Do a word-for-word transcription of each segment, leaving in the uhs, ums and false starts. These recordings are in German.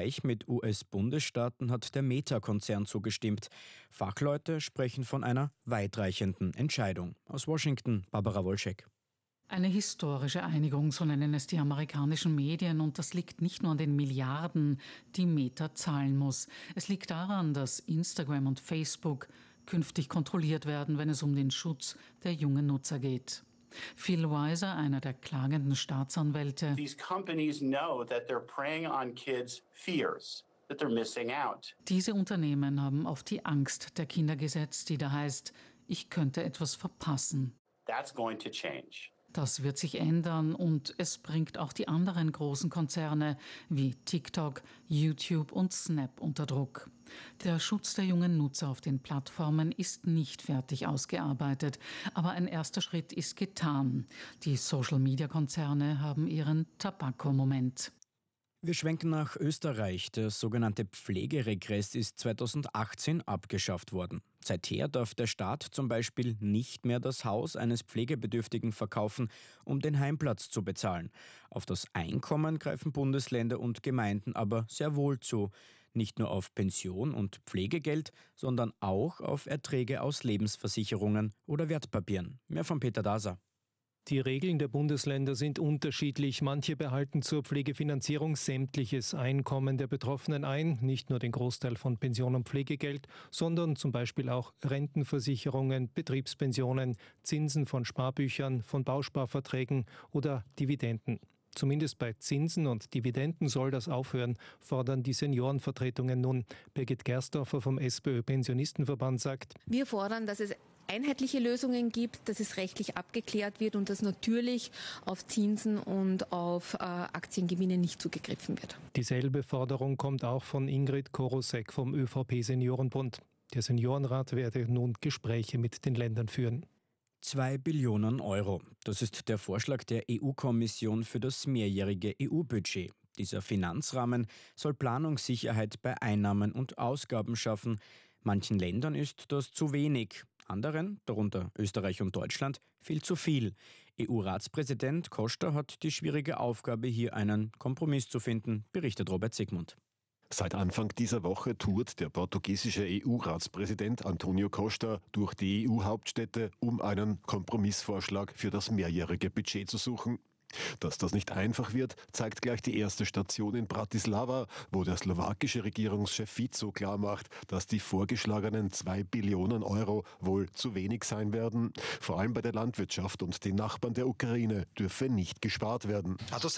Vergleich mit U S-Bundesstaaten hat der Meta-Konzern zugestimmt. Fachleute sprechen von einer weitreichenden Entscheidung. Aus Washington, Barbara Wolschek. Eine historische Einigung, so nennen es die amerikanischen Medien. Und das liegt nicht nur an den Milliarden, die Meta zahlen muss. Es liegt daran, dass Instagram und Facebook künftig kontrolliert werden, wenn es um den Schutz der jungen Nutzer geht. Phil Weiser, einer der klagenden Staatsanwälte. These companies know that they're preying on kids' fears, that they're missing out. Diese Unternehmen haben auf die Angst der Kinder gesetzt, die da heißt, ich könnte etwas verpassen. That's going to change. Das wird sich ändern und es bringt auch die anderen großen Konzerne wie TikTok, YouTube und Snap unter Druck. Der Schutz der jungen Nutzer auf den Plattformen ist nicht fertig ausgearbeitet, aber ein erster Schritt ist getan. Die Social-Media-Konzerne haben ihren Tabakko-Moment. Wir schwenken nach Österreich. Der sogenannte Pflegeregress ist zweitausendachtzehn abgeschafft worden. Seither darf der Staat zum Beispiel nicht mehr das Haus eines Pflegebedürftigen verkaufen, um den Heimplatz zu bezahlen. Auf das Einkommen greifen Bundesländer und Gemeinden aber sehr wohl zu. Nicht nur auf Pension und Pflegegeld, sondern auch auf Erträge aus Lebensversicherungen oder Wertpapieren. Mehr von Peter Daser. Die Regeln der Bundesländer sind unterschiedlich. Manche behalten zur Pflegefinanzierung sämtliches Einkommen der Betroffenen ein, nicht nur den Großteil von Pension und Pflegegeld, sondern zum Beispiel auch Rentenversicherungen, Betriebspensionen, Zinsen von Sparbüchern, von Bausparverträgen oder Dividenden. Zumindest bei Zinsen und Dividenden soll das aufhören, fordern die Seniorenvertretungen nun. Birgit Gersdorfer vom SPÖ-Pensionistenverband sagt: Wir fordern, dass es einheitliche Lösungen gibt, dass es rechtlich abgeklärt wird und dass natürlich auf Zinsen und auf äh, Aktiengewinne nicht zugegriffen wird. Dieselbe Forderung kommt auch von Ingrid Korosek vom ÖVP-Seniorenbund. Der Seniorenrat werde nun Gespräche mit den Ländern führen. Zwei Billionen Euro. Das ist der Vorschlag der E U-Kommission für das mehrjährige E U-Budget. Dieser Finanzrahmen soll Planungssicherheit bei Einnahmen und Ausgaben schaffen. Manchen Ländern ist das zu wenig. Anderen, darunter Österreich und Deutschland, viel zu viel. E U-Ratspräsident Costa hat die schwierige Aufgabe, hier einen Kompromiss zu finden, berichtet Robert Sigmund. Seit Anfang dieser Woche tourt der portugiesische E U-Ratspräsident António Costa durch die E U-Hauptstädte, um einen Kompromissvorschlag für das mehrjährige Budget zu suchen. Dass das nicht einfach wird, zeigt gleich die erste Station in Bratislava, wo der slowakische Regierungschef Fico klarmacht, dass die vorgeschlagenen zwei Billionen Euro wohl zu wenig sein werden. Vor allem bei der Landwirtschaft und den Nachbarn der Ukraine dürfe nicht gespart werden.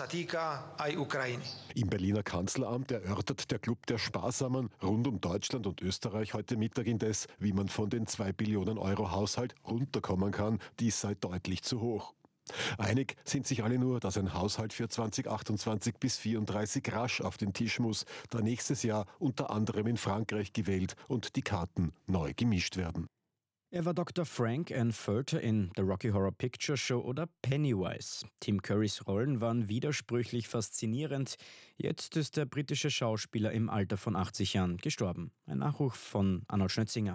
Im Berliner Kanzleramt erörtert der Club der Sparsamen rund um Deutschland und Österreich heute Mittag indes, wie man von den zwei Billionen Euro Haushalt runterkommen kann. Dies sei deutlich zu hoch. Einig sind sich alle nur, dass ein Haushalt für zweitausendachtundzwanzig bis vierunddreißig rasch auf den Tisch muss, da nächstes Jahr unter anderem in Frankreich gewählt und die Karten neu gemischt werden. Er war Doktor Frank Anfurter in The Rocky Horror Picture Show oder Pennywise. Tim Currys Rollen waren widersprüchlich faszinierend. Jetzt ist der britische Schauspieler im Alter von achtzig Jahren gestorben. Ein Nachruf von Arnold Schönzinger.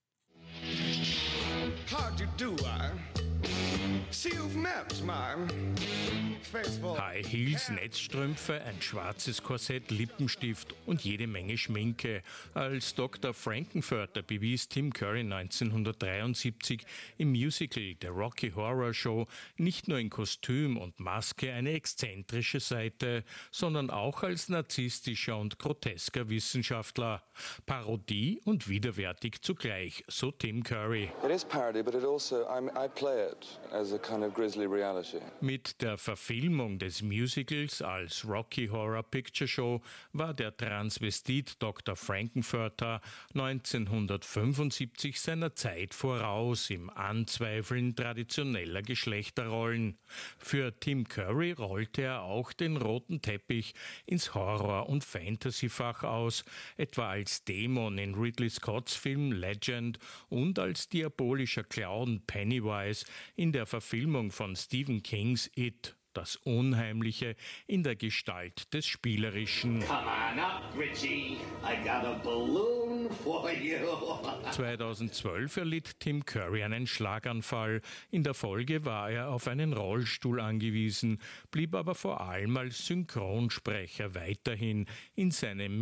How'd you do, I? See you've met my faithful. High Heels, Netzstrümpfe, ein schwarzes Korsett, Lippenstift und jede Menge Schminke. Als Doktor Frankenfurter bewies Tim Curry neunzehnhundertdreiundsiebzig im Musical The Rocky Horror Show nicht nur in Kostüm und Maske eine exzentrische Seite, sondern auch als narzisstischer und grotesker Wissenschaftler. Parodie und widerwärtig zugleich, so Tim Curry. It is parody, but it also I'm, I play it as a kind of grisly reality. Mit der Verfilmung des Musicals als Rocky Horror Picture Show war der Transvestit Doktor Frankenfurter neunzehnhundertfünfundsiebzig seiner Zeit voraus im Anzweifeln traditioneller Geschlechterrollen. Für Tim Curry rollte er auch den roten Teppich ins Horror- und Fantasyfach aus, etwa als Dämon in Ridley Scotts Film Legend und als diabolischer Clown Pennywise in der Verfilmung von Stephen Kings It. Das Unheimliche in der Gestalt des Spielerischen. Come on up, Richie. I got a balloon for you. zweitausendzwölf erlitt Tim Curry einen Schlaganfall. In der Folge war er auf einen Rollstuhl angewiesen, blieb aber vor allem als Synchronsprecher weiterhin in seinem